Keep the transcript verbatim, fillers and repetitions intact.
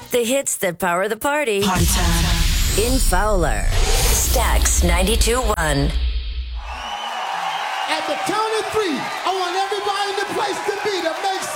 The hits that power the party. Party time. In Fowler. Stax ninety-two point one. At the count of three, I want everybody in the place to be to make